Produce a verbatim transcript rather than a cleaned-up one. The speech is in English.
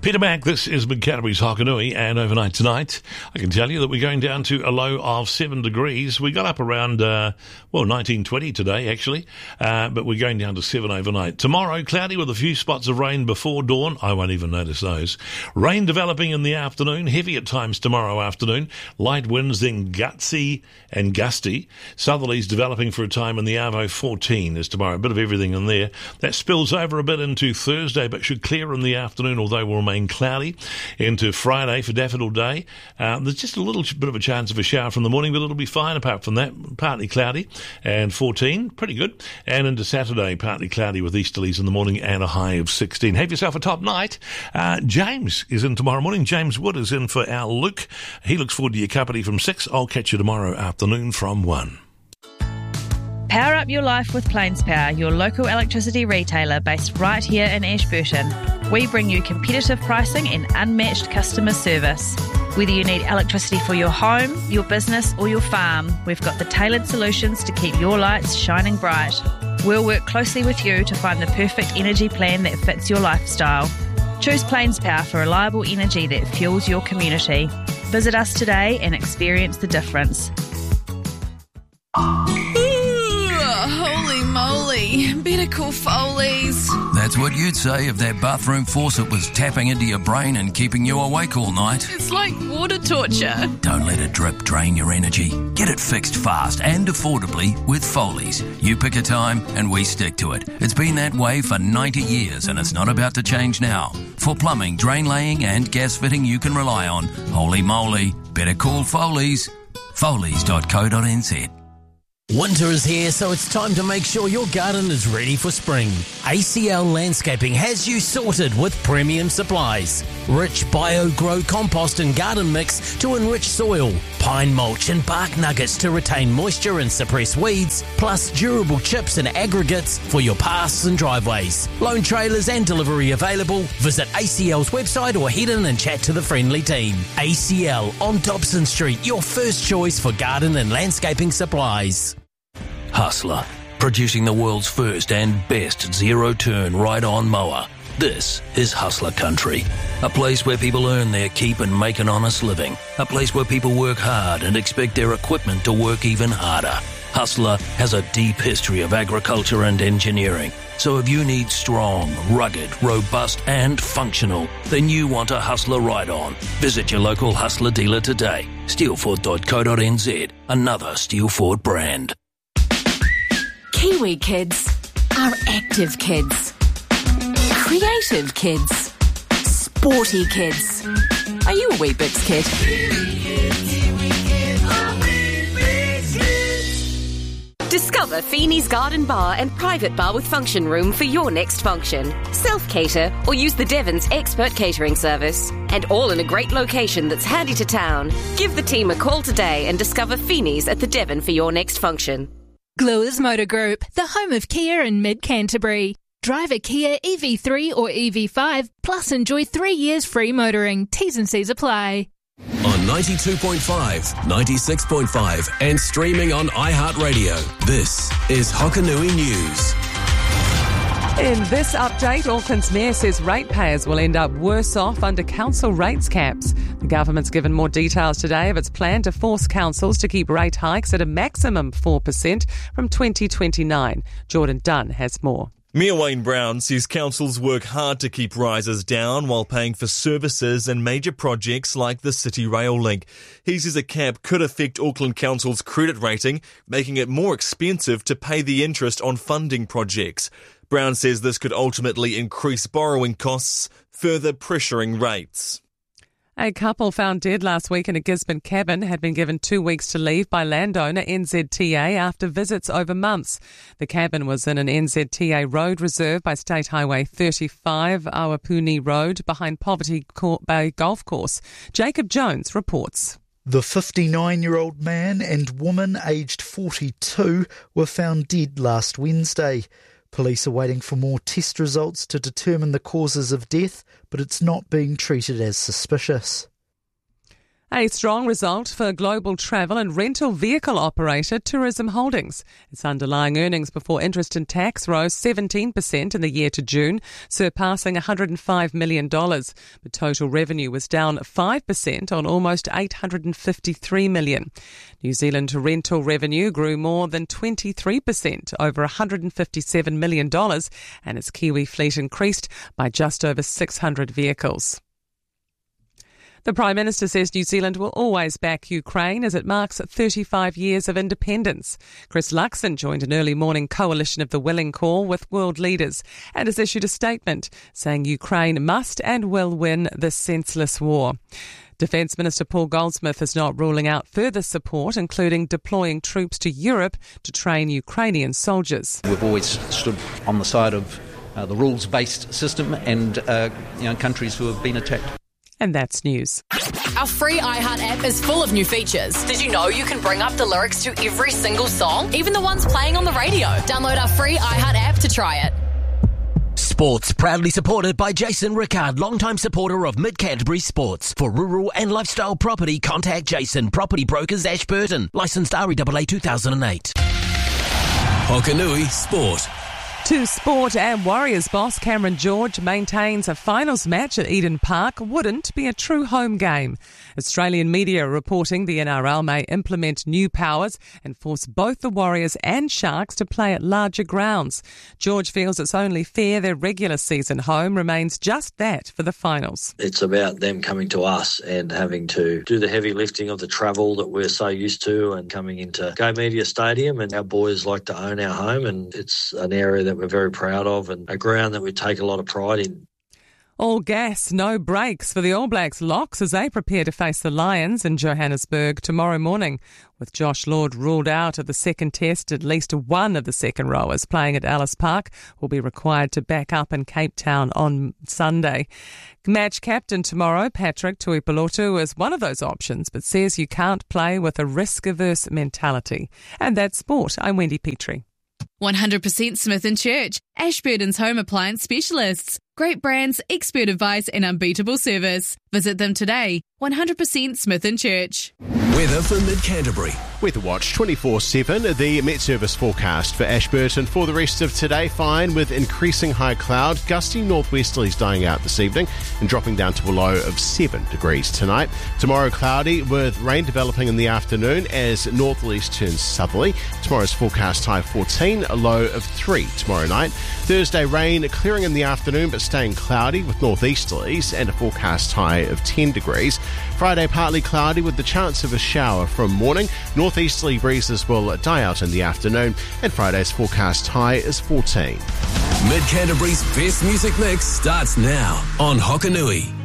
Peter Mack, this is Mid Canterbury's Hokanui, and overnight tonight, I can tell you that we're going down to a low of seven degrees. We got up around, uh, well, nineteen twenty today, actually, uh, but we're going down to seven overnight. Tomorrow, cloudy with a few spots of rain before dawn. I won't even notice those. Rain developing in the afternoon, heavy at times tomorrow afternoon. Light winds, then gutsy and gusty. Southerlies developing for a time in the Arvo fourteen is tomorrow. A bit of everything in there. That spills over a bit into Thursday, but should clear in the afternoon, although will remain cloudy into Friday for Daffodil Day. Uh, there's just a little bit of a chance of a shower from the morning, but it'll be fine apart from that. Partly cloudy and fourteen, pretty good. And into Saturday, partly cloudy with easterlies in the morning and a high of sixteen. Have yourself a top night. Uh, James is in tomorrow morning. James Wood is in for our Luke. He looks forward to your company from six. I'll catch you tomorrow afternoon from one. Power up your life with Plains Power, your local electricity retailer based right here in Ashburton. We bring you competitive pricing and unmatched customer service. Whether you need electricity for your home, your business or your farm, we've got the tailored solutions to keep your lights shining bright. We'll work closely with you to find the perfect energy plan that fits your lifestyle. Choose Plains Power for reliable energy that fuels your community. Visit us today and experience the difference. Holy moly, better call Foley's. That's what you'd say if that bathroom faucet was tapping into your brain and keeping you awake all night. It's like water torture. Don't let a drip drain your energy. Get it fixed fast and affordably with Foley's. You pick a time and we stick to it. It's been that way for ninety years and it's not about to change now. For plumbing, drain laying and gas fitting you can rely on, holy moly, better call Foley's. Foley's dot co dot n z. Winter is here, so it's time to make sure your garden is ready for spring. A C L Landscaping has you sorted with premium supplies. Rich BioGrow compost and garden mix to enrich soil, pine mulch and bark nuggets to retain moisture and suppress weeds, plus durable chips and aggregates for your paths and driveways. Loan trailers and delivery available. Visit A C L's website or head in and chat to the friendly team. A C L on Dobson Street, your first choice for garden and landscaping supplies. Hustler, producing the world's first and best zero-turn ride-on mower. This is Hustler Country, a place where people earn their keep and make an honest living, a place where people work hard and expect their equipment to work even harder. Hustler has a deep history of agriculture and engineering, so if you need strong, rugged, robust and functional, then you want a Hustler ride-on. Visit your local Hustler dealer today. Steelford dot co dot n z, another Steelford brand. Kiwi kids are active kids, creative kids, sporty kids. Are you a Weet-Bix kid? Discover Feeney's Garden Bar and private bar with function room for your next function. Self-cater or use the Devon's expert catering service. And all in a great location that's handy to town. Give the team a call today and discover Feeney's at the Devon for your next function. Gluers Motor Group, the home of Kia in mid-Canterbury. Drive a Kia E V three or E V five, plus enjoy three years free motoring. T's and C's apply. On ninety-two point five, ninety-six point five and streaming on iHeartRadio, this is Hokanui News. In this update, Auckland's Mayor says ratepayers will end up worse off under council rates caps. The government's given more details today of its plan to force councils to keep rate hikes at a maximum four percent from twenty twenty-nine. Jordan Dunn has more. Mayor Wayne Brown says councils work hard to keep rises down while paying for services and major projects like the City Rail Link. He says a cap could affect Auckland Council's credit rating, making it more expensive to pay the interest on funding projects. Brown says this could ultimately increase borrowing costs, further pressuring rates. A couple found dead last week in a Gisborne cabin had been given two weeks to leave by landowner N Z T A after visits over months. The cabin was in an N Z T A road reserve by State Highway thirty-five, Awapuni Road, behind Poverty Bay Golf Course. Jacob Jones reports. The fifty-nine-year-old man and woman aged forty-two were found dead last Wednesday. Police are waiting for more test results to determine the causes of death, but it's not being treated as suspicious. A strong result for global travel and rental vehicle operator Tourism Holdings. Its underlying earnings before interest and tax rose seventeen percent in the year to June, surpassing one hundred five million dollars. But total revenue was down five percent on almost eight hundred fifty-three million dollars. New Zealand rental revenue grew more than twenty-three percent, over one hundred fifty-seven million dollars, and its Kiwi fleet increased by just over six hundred vehicles. The Prime Minister says New Zealand will always back Ukraine as it marks thirty-five years of independence. Chris Luxon joined an early morning coalition of the Willing call with world leaders and has issued a statement saying Ukraine must and will win this senseless war. Defence Minister Paul Goldsmith is not ruling out further support, including deploying troops to Europe to train Ukrainian soldiers. We've always stood on the side of uh, the rules-based system and uh, you know, countries who have been attacked. And that's news. Our free iHeart app is full of new features. Did you know you can bring up the lyrics to every single song, even the ones playing on the radio? Download our free iHeart app to try it. Sports proudly supported by Jason Rickard, longtime supporter of Mid-Canterbury Sports. For rural and lifestyle property, contact Jason, Property Brokers Ashburton. Licensed R E A A two thousand eight. Hokanui Sport. To sport, and Warriors boss Cameron George maintains a finals match at Eden Park wouldn't be a true home game. Australian media are reporting the N R L may implement new powers and force both the Warriors and Sharks to play at larger grounds. George feels it's only fair their regular season home remains just that for the finals. It's about them coming to us and having to do the heavy lifting of the travel that we're so used to and coming into Go Media Stadium, and our boys like to own our home, and it's an area that we're very proud of and a ground that we take a lot of pride in. All gas, no brakes for the All Blacks locks as they prepare to face the Lions in Johannesburg tomorrow morning. With Josh Lord ruled out of the second test, at least one of the second rowers playing at Ellis Park will be required to back up in Cape Town on Sunday. Match captain tomorrow, Patrick Tuipulotu, is one of those options, but says you can't play with a risk-averse mentality. And that's sport. I'm Wendy Petrie. one hundred percent Smith and Church, Ashburton's home appliance specialists. Great brands, expert advice and unbeatable service. Visit them today. one hundred percent Smith and Church. Weather for Mid-Canterbury. Weather Watch twenty-four seven, the Met Service forecast for Ashburton for the rest of today. Fine with increasing high cloud, gusty northwesterlies dying out this evening and dropping down to a low of seven degrees tonight. Tomorrow cloudy with rain developing in the afternoon as northerlies turns southerly. Tomorrow's forecast high fourteen, a low of three tomorrow night. Thursday rain clearing in the afternoon but staying cloudy with northeasterlies and a forecast high of ten degrees. Friday partly cloudy with the chance of a shower from morning. Northeasterly breezes will die out in the afternoon, and Friday's forecast high is fourteen. Mid-Canterbury's best music mix starts now on Hokanui.